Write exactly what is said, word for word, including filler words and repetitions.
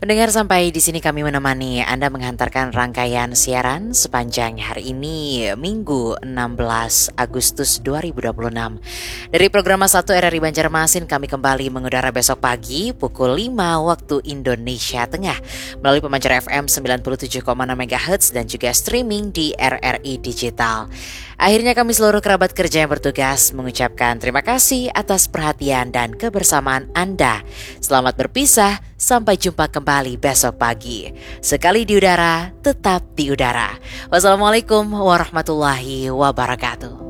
Pendengar, sampai di sini kami menemani Anda menghantarkan rangkaian siaran sepanjang hari ini, Minggu enam belas Agustus dua ribu dua puluh enam. Dari program satu R R I Banjarmasin kami kembali mengudara besok pagi pukul lima waktu Indonesia Tengah melalui pemancar F M sembilan puluh tujuh koma enam MHz dan juga streaming di R R I Digital. Akhirnya kami seluruh kerabat kerja yang bertugas mengucapkan terima kasih atas perhatian dan kebersamaan Anda. Selamat berpisah, sampai jumpa kembali besok pagi. Sekali di udara, tetap di udara. Wassalamualaikum warahmatullahi wabarakatuh.